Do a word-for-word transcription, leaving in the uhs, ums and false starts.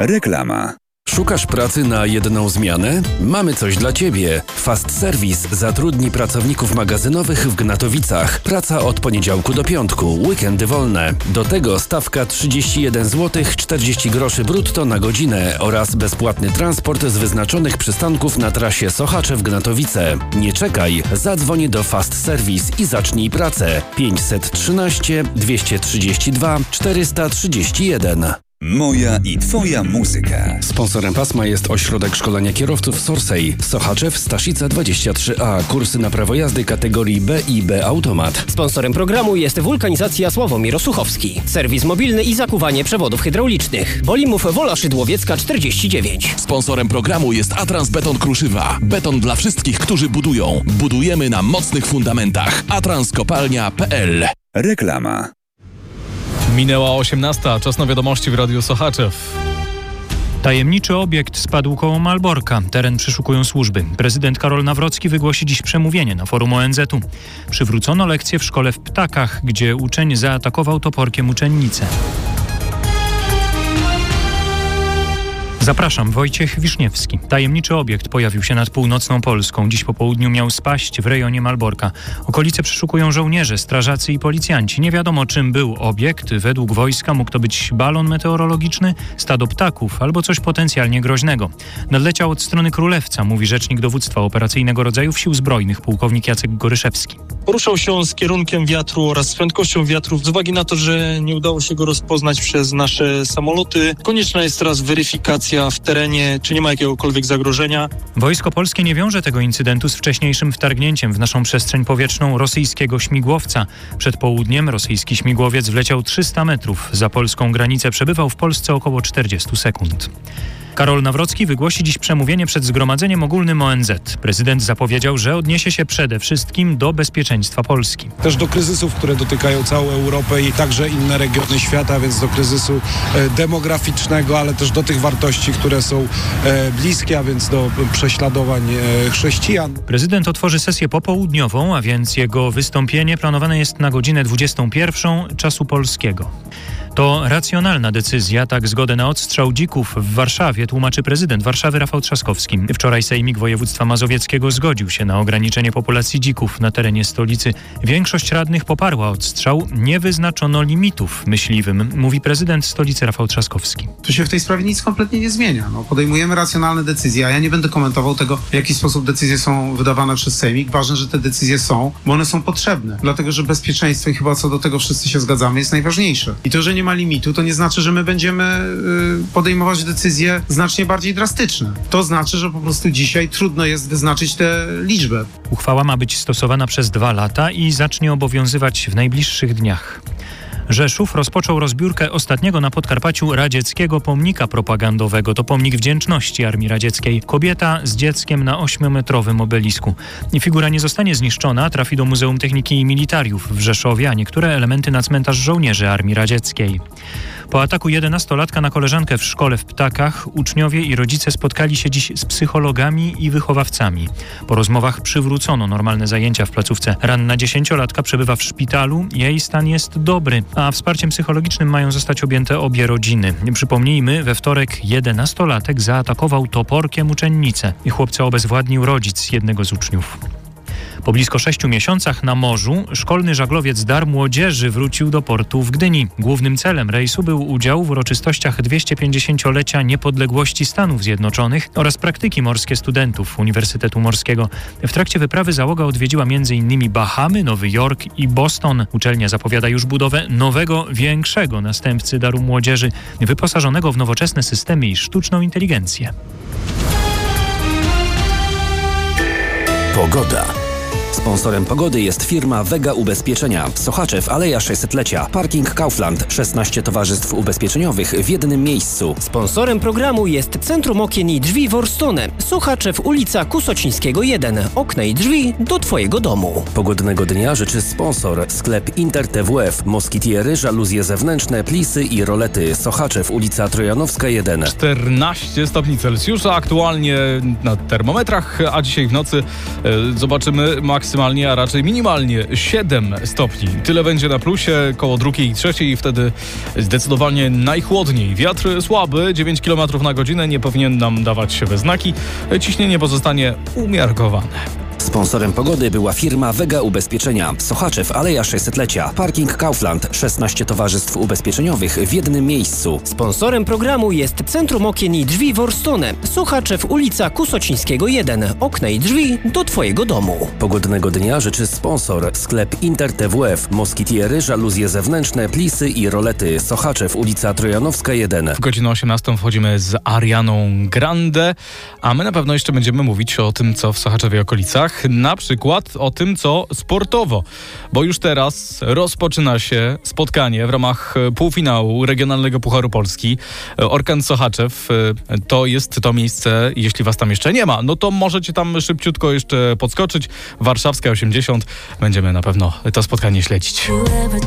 Reklama. Szukasz pracy na jedną zmianę? Mamy coś dla Ciebie. Fast Service zatrudni pracowników magazynowych w Gnatowicach. Praca od poniedziałku do piątku, weekendy wolne. Do tego stawka trzydzieści jeden złotych czterdzieści groszy brutto na godzinę oraz bezpłatny transport z wyznaczonych przystanków na trasie Sochaczew-Gnatowice. Nie czekaj, zadzwoń do Fast Service i zacznij pracę. pięćset trzynaście dwieście trzydzieści dwa czterysta trzydzieści jeden. Moja i Twoja muzyka. Sponsorem pasma jest Ośrodek Szkolenia Kierowców Sorsej. Sochaczew, Staszica dwadzieścia trzy A. Kursy na prawo jazdy kategorii B i B Automat. Sponsorem programu jest Wulkanizacja Sławomir Osuchowski. Serwis mobilny i zakuwanie przewodów hydraulicznych. Bolimów Wola Szydłowiecka czterdzieści dziewięć. Sponsorem programu jest Atrans Beton Kruszywa. Beton dla wszystkich, którzy budują. Budujemy na mocnych fundamentach. atranskopalnia kropka p l. Reklama. Minęła osiemnasta, czas na wiadomości w Radiu Sochaczew. Tajemniczy obiekt spadł koło Malborka. Teren przeszukują służby. Prezydent Karol Nawrocki wygłosi dziś przemówienie na forum O N Z u. Przywrócono lekcję w szkole w Ptakach, gdzie uczeń zaatakował toporkiem uczennicę. Zapraszam, Wojciech Wiszniewski. Tajemniczy obiekt pojawił się nad północną Polską. Dziś po południu miał spaść w rejonie Malborka. Okolice przeszukują żołnierze, strażacy i policjanci. Nie wiadomo, czym był obiekt. Według wojska mógł to być balon meteorologiczny, stado ptaków albo coś potencjalnie groźnego. Nadleciał od strony Królewca, mówi rzecznik dowództwa operacyjnego rodzajów Sił Zbrojnych, pułkownik Jacek Goryszewski. Poruszał się on z kierunkiem wiatru oraz z prędkością wiatru. Z uwagi na to, że nie udało się go rozpoznać przez nasze samoloty, konieczna jest teraz weryfikacja w terenie, czy nie ma jakiegokolwiek zagrożenia. Wojsko polskie nie wiąże tego incydentu z wcześniejszym wtargnięciem w naszą przestrzeń powietrzną rosyjskiego śmigłowca. Przed południem rosyjski śmigłowiec wleciał trzysta metrów za polską granicę, przebywał w Polsce około czterdzieści sekund. Karol Nawrocki wygłosi dziś przemówienie przed Zgromadzeniem Ogólnym O N Z. Prezydent zapowiedział, że odniesie się przede wszystkim do bezpieczeństwa Polski. Też do kryzysów, które dotykają całą Europę i także inne regiony świata, więc do kryzysu demograficznego, ale też do tych wartości, które są bliskie, a więc do prześladowań chrześcijan. Prezydent otworzy sesję popołudniową, a więc jego wystąpienie planowane jest na godzinę dwudziestą pierwszą czasu polskiego. To racjonalna decyzja, tak zgodę na odstrzał dzików w Warszawie tłumaczy prezydent Warszawy Rafał Trzaskowski. Wczoraj Sejmik Województwa Mazowieckiego zgodził się na ograniczenie populacji dzików na terenie stolicy. Większość radnych poparła odstrzał, nie wyznaczono limitów myśliwym, mówi prezydent stolicy Rafał Trzaskowski. Tu się w tej sprawie nic kompletnie nie zmienia. No, podejmujemy racjonalne decyzje, a ja nie będę komentował tego, w jaki sposób decyzje są wydawane przez Sejmik. Ważne, że te decyzje są, bo one są potrzebne. Dlatego, że bezpieczeństwo i chyba co do tego wszyscy się zgadzamy, jest najważniejsze. I to, że nie ma limitu, to nie znaczy, że my będziemy y, podejmować decyzje znacznie bardziej drastyczne. To znaczy, że po prostu dzisiaj trudno jest wyznaczyć tę liczbę. Uchwała ma być stosowana przez dwa lata i zacznie obowiązywać w najbliższych dniach. Rzeszów rozpoczął rozbiórkę ostatniego na Podkarpaciu radzieckiego pomnika propagandowego. To pomnik wdzięczności Armii Radzieckiej. Kobieta z dzieckiem na ośmiometrowym obelisku. Figura nie zostanie zniszczona, trafi do Muzeum Techniki i Militariów w Rzeszowie, a niektóre elementy na cmentarz żołnierzy Armii Radzieckiej. Po ataku jedenastolatka na koleżankę w szkole w Ptakach uczniowie i rodzice spotkali się dziś z psychologami i wychowawcami. Po rozmowach przywrócono normalne zajęcia w placówce. Ranna dziesięciolatka przebywa w szpitalu, jej stan jest dobry, a wsparciem psychologicznym mają zostać objęte obie rodziny. Przypomnijmy, we wtorek jedenastolatek zaatakował toporkiem uczennicę i chłopca obezwładnił rodzic jednego z uczniów. Po blisko sześciu miesiącach na morzu szkolny żaglowiec Dar Młodzieży wrócił do portu w Gdyni. Głównym celem rejsu był udział w uroczystościach dwieście-pięćdziesięciolecia niepodległości Stanów Zjednoczonych oraz praktyki morskie studentów Uniwersytetu Morskiego. W trakcie wyprawy załoga odwiedziła między innymi Bahamy, Nowy Jork i Boston. Uczelnia zapowiada już budowę nowego, większego następcy Daru Młodzieży, wyposażonego w nowoczesne systemy i sztuczną inteligencję. Pogoda. Sponsorem pogody jest firma Vega Ubezpieczenia. Sochaczew, Aleja sześćsetlecia. Parking Kaufland. szesnaście towarzystw ubezpieczeniowych w jednym miejscu. Sponsorem programu jest Centrum Okien i Drzwi Worstone. Sochaczew, ulica Kusocińskiego jeden. Okna i drzwi do Twojego domu. Pogodnego dnia życzy sponsor. Sklep Inter T W F. Moskitiery, żaluzje zewnętrzne, plisy i rolety. Sochaczew, ulica Trojanowska jeden. czternaście stopni Celsjusza aktualnie na termometrach, a dzisiaj w nocy e, zobaczymy maksymalnie maksymalnie, a raczej minimalnie siedem stopni. Tyle będzie na plusie, koło drugiej i trzeciej i wtedy zdecydowanie najchłodniej. Wiatr słaby, dziewięć kilometrów na godzinę, nie powinien nam dawać się we znaki. Ciśnienie pozostanie umiarkowane. Sponsorem pogody była firma Vega Ubezpieczenia. Sochaczew, Aleja sześćsetlecia. Parking Kaufland. szesnaście towarzystw ubezpieczeniowych w jednym miejscu. Sponsorem programu jest Centrum Okien i Drzwi Worstone. Sochaczew, ulica Kusocińskiego jeden. Okna i drzwi do Twojego domu. Pogodnego dnia życzy sponsor. Sklep Inter T W F. Moskitiery, żaluzje zewnętrzne, plisy i rolety. Sochaczew, ulica Trojanowska jeden. W godzinę osiemnastą wchodzimy z Arianą Grande, a my na pewno jeszcze będziemy mówić o tym, co w Sochaczewie okolicach. Na przykład o tym, co sportowo, bo już teraz rozpoczyna się spotkanie w ramach półfinału Regionalnego Pucharu Polski. Orkan Sochaczew to jest to miejsce, jeśli was tam jeszcze nie ma, no to możecie tam szybciutko jeszcze podskoczyć. Warszawska osiemdziesiąt. Będziemy na pewno to spotkanie śledzić.